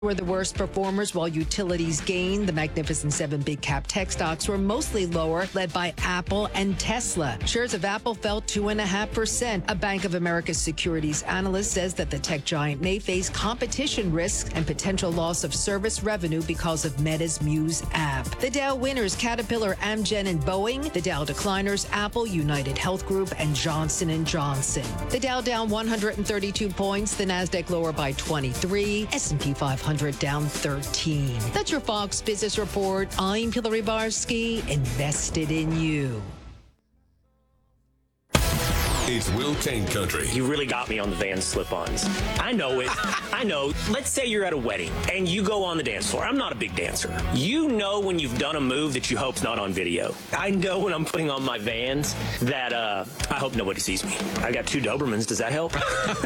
Were the worst performers while utilities gained. The Magnificent Seven big cap tech stocks were mostly lower, led by Apple and Tesla. Shares of Apple fell 2.5%. A Bank of America securities analyst says that the tech giant may face competition risks and potential loss of service revenue because of Meta's Muse app. The Dow winners, Caterpillar, Amgen, and Boeing. The Dow decliners, Apple, United Health Group, and Johnson & Johnson. The Dow down 132 points. The Nasdaq lower by 23. S&P 500 down 13. That's your Fox Business Report. I'm Hillary Barsky, invested in you. It's Will Kane Country. You really got me on the Vans slip-ons. I know it. I know. Let's say you're at a wedding and you go on the dance floor. I'm not a big dancer. You know when you've done a move that you hope's not on video. I know when I'm putting on my Vans that I hope nobody sees me. I got two Dobermans. Does that help?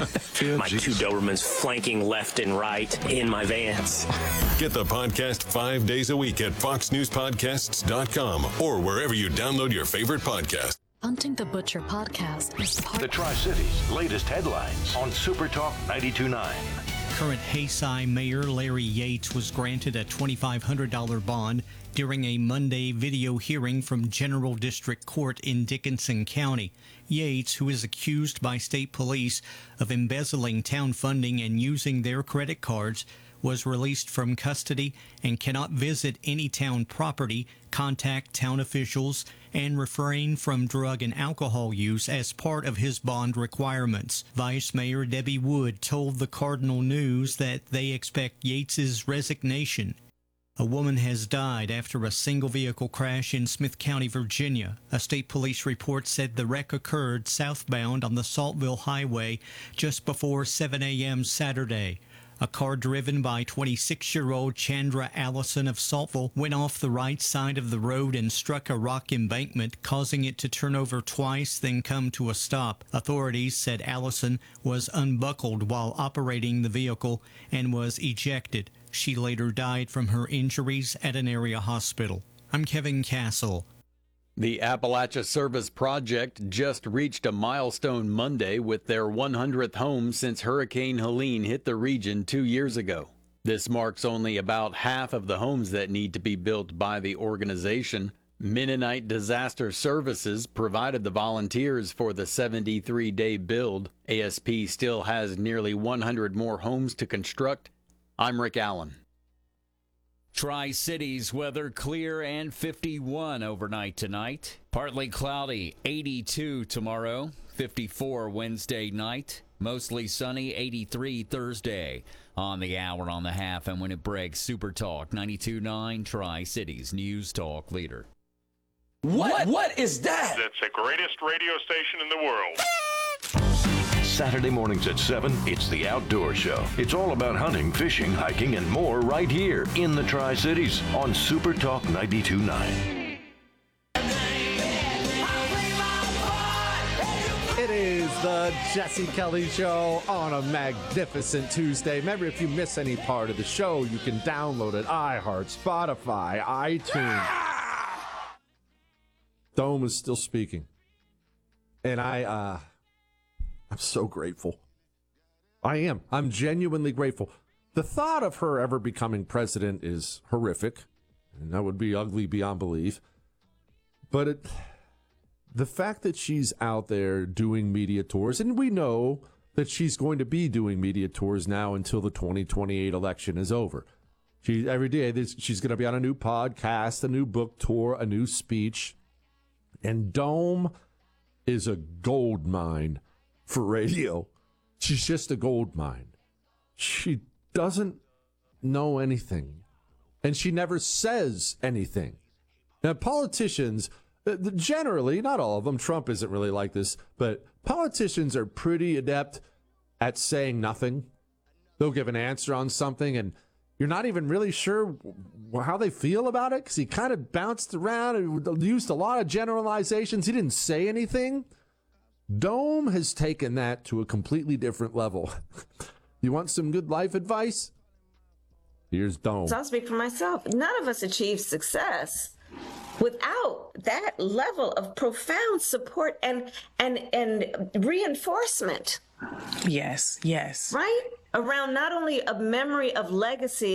My two Dobermans flanking left and right in my Vans. Get the podcast 5 days a week at foxnewspodcasts.com or wherever you download your favorite podcast. Hunting the Butcher podcast is part The Tri-Cities' latest headlines on Super Talk 92.9. Current Hayside Mayor Larry Yates was granted a $2,500 bond during a Monday video hearing from General District Court in Dickinson County. Yates, who is accused by state police of embezzling town funding and using their credit cards, was released from custody and cannot visit any town property, contact town officials, and refrain from drug and alcohol use as part of his bond requirements. Vice Mayor Debbie Wood told the Cardinal News that they expect Yates's resignation. A woman has died after a single-vehicle crash in Smith County, Virginia. A state police report said the wreck occurred southbound on the Saltville Highway just before 7 a.m. Saturday. A car driven by 26-year-old Chandra Allison of Saltville went off the right side of the road and struck a rock embankment, causing it to turn over twice, then come to a stop. Authorities said Allison was unbuckled while operating the vehicle and was ejected. She later died from her injuries at an area hospital. I'm Kevin Castle. The Appalachia Service Project just reached a milestone Monday with their 100th home since Hurricane Helene hit the region 2 years ago. This marks only about half of the homes that need to be built by the organization. Mennonite Disaster Services provided the volunteers for the 73-day build. ASP still has nearly 100 more homes to construct. I'm Rick Allen. Tri-Cities weather clear and 51 overnight tonight. Partly cloudy, 82 tomorrow, 54 Wednesday night. Mostly sunny, 83 Thursday. On the hour, on the half, and when it breaks, Super Talk 92.9 Tri-Cities News Talk leader. What is that? That's the greatest radio station in the world. Saturday mornings at 7, it's The Outdoor Show. It's all about hunting, fishing, hiking, and more right here in the Tri-Cities on Super Talk 92.9. It is the Jesse Kelly Show on a magnificent Tuesday. Remember, if you miss any part of the show, you can download it. iHeart, Spotify, iTunes. Dome is still speaking. And I'm so grateful. I am. I'm genuinely grateful. The thought of her ever becoming president is horrific, and that would be ugly beyond belief. But the fact that she's out there doing media tours, and we know that she's going to be doing media tours now until the 2028 election is over. Every day she's going to be on a new podcast, a new book tour, a new speech. And Dome is a gold mine for radio. She's just a gold mine. She doesn't know anything, and she never says anything. Now, politicians, generally, not all of them, Trump isn't really like this, but politicians are pretty adept at saying nothing. They'll give an answer on something, and you're not even really sure how they feel about it, because he kind of bounced around and used a lot of generalizations. He didn't say anything. Dome has taken that to a completely different level. You want some good life advice? Here's Dome. So I'll speak for myself. None of us achieve success without that level of profound support and reinforcement. Yes. Right? around not only a memory of legacy,